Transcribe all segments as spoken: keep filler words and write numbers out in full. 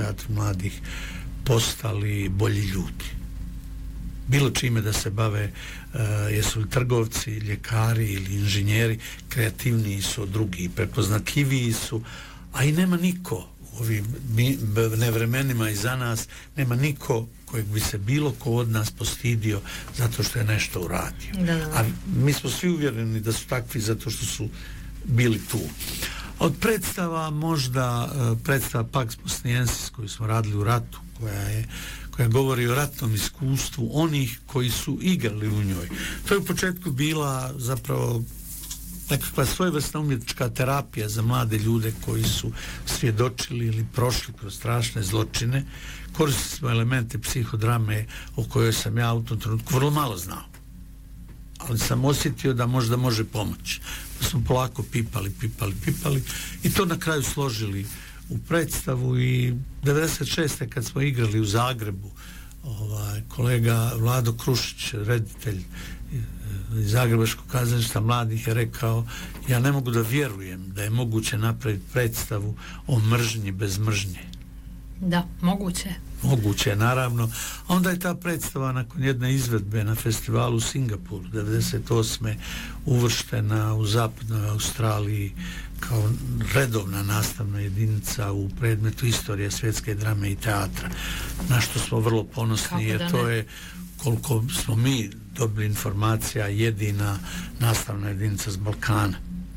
teatru mladih postali bolji ljudi. Bilo čime da se bave, uh, jesu li trgovci, ljekari ili inženjeri, kreativniji su od drugih, prepoznatljiviji su, a i nema niko u ovim nevremenima iza nas, nema niko kojeg bi se bilo ko od nas postidio zato što je nešto uradio. Da, da. A mi smo svi uvjereni da su takvi zato što su bili tu. Od predstava možda predstava Pax Bosniensis koju smo radili u ratu, koja je koja govori o ratnom iskustvu onih koji su igrali u njoj. To je u početku bila zapravo nekakva svojevrsna umjetnička terapija za mlade ljude koji su svjedočili ili prošli kroz strašne zločine. Koristili smo elemente psihodrame o kojoj sam ja u tom trenutku vrlo malo znao. Ali sam osjetio da možda može pomoći. Pa smo polako pipali, pipali, pipali i to na kraju složili u predstavu i devedeset šeste kad smo igrali u Zagrebu, ovaj, kolega Vlado Krušić, reditelj iz Zagrebačkog kazališta mladih, je rekao: ja ne mogu da vjerujem da je moguće napraviti predstavu o mržnji bez mržnje. Da, moguće. Moguće je, naravno. Onda je ta predstava nakon jedne izvedbe na festivalu u Singapuru devedeset osme uvrštena u zapadnoj Australiji kao redovna nastavna jedinica u predmetu istorije svjetske drame i teatra, na što smo vrlo ponosni, jer to je, koliko smo mi dobili informacija, jedina nastavna jedinica s Balkana.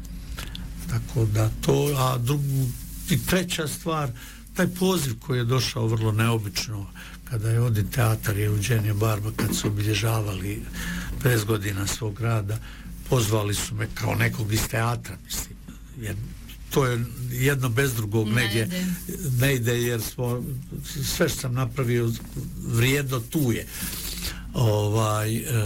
Tako da to, a drugu i treća stvar, taj poziv koji je došao vrlo neobično kada je Odin teatar i Eugenio Barba, kad su obilježavali pedeset godina svog rada, pozvali su me kao nekog iz teatra, mislim, jer to je jedno bez drugog ne negdje ide. ne ide, jer smo, sve što sam napravio vrijedno tu je. Ovaj, e,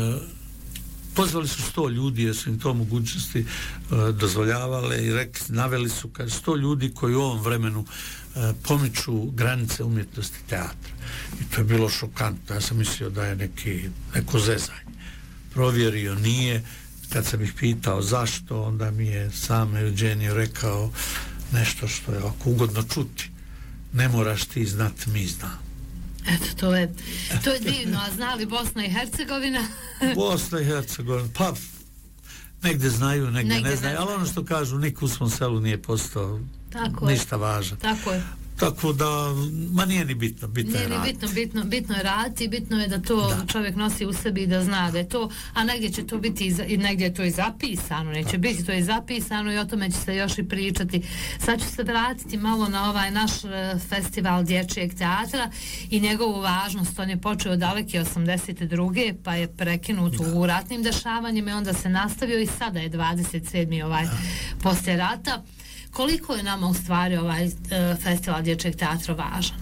pozvali su sto ljudi, jer su im to mogućnosti e, dozvoljavale i rekli, naveli su kad sto ljudi koji u ovom vremenu e, pomiču granice umjetnosti teatra. I to je bilo šokantno. Ja sam mislio da je neki, neko zezanje. Provjerio, nije. Kad sam ih pitao zašto, onda mi je sam Eugenio rekao nešto što je ovako ugodno čuti. Ne moraš ti znati, mi znam. Eto, to je, to je divno. A znali Bosna i Hercegovina? Bosna i Hercegovina, pa negde znaju, negde, negde ne znaju, ali ono što kažu, niko u svom selu nije postao tako ništa je. Važan. Tako je. Tako da, ma nije ni bitno, bitno nije je raditi. Bitno, bitno, bitno je raditi, bitno je da to da. Čovjek nosi u sebi i da zna da je to, a negdje će to biti i negdje je to i zapisano, neće tako. Biti to i zapisano i o tome će se još i pričati. Sad ću se vratiti malo na ovaj naš festival dječjeg teatra i njegovu važnost. On je počeo daleke osamdeset druge pa je prekinut da. U ratnim dešavanjima i onda se nastavio i sada je dvadeset sedmi ovaj da. Poslije rata. Koliko je nama u stvari ovaj uh, festival dječjeg teatra važan?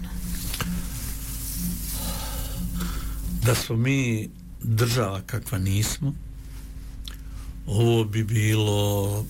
Da smo mi država kakva nismo, ovo bi bilo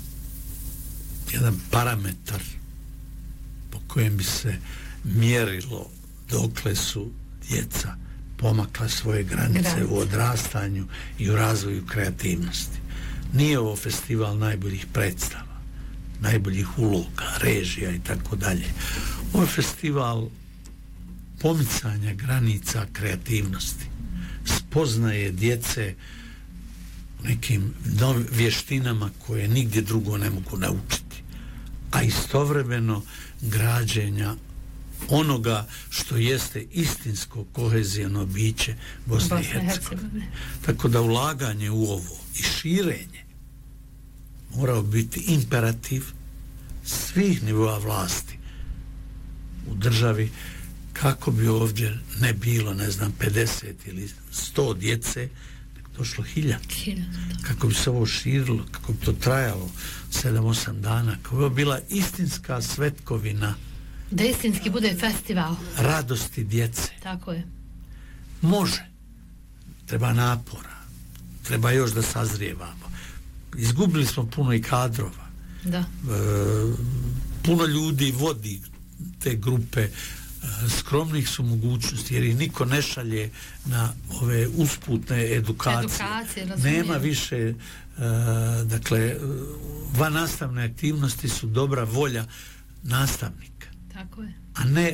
jedan parametar po kojem bi se mjerilo dokle su djeca pomakla svoje granice, granice u odrastanju i u razvoju kreativnosti. Nije ovo festival najboljih predstava, najboljih uloga, režija i tako dalje. Ovo je festival pomicanja granica kreativnosti, spoznaje djece nekim novim vještinama koje nigdje drugo ne mogu naučiti, a istovremeno građenja onoga što jeste istinsko kohezijano biće Bosne i Hercegovine. Tako da ulaganje u ovo i širenje morao biti imperativ svih nivoa vlasti u državi, kako bi ovdje ne bilo, ne znam, pedeset ili sto djece, nek došlo hiljadu. Kako bi se ovo širilo, kako bi to trajalo sedam osam dana, kako bi ovo bila istinska svetkovina. Da istinski bude festival radosti djece. Tako je. Može. Treba napora. Treba još da sazrijevamo. Izgubili smo puno i kadrova. Da. E, puno ljudi vodi te grupe, e, skromnih su mogućnosti, jer ih niko ne šalje na ove usputne edukacije. Edukacije, nema više, e, dakle, van nastavne aktivnosti su dobra volja nastavnika. Tako je. A ne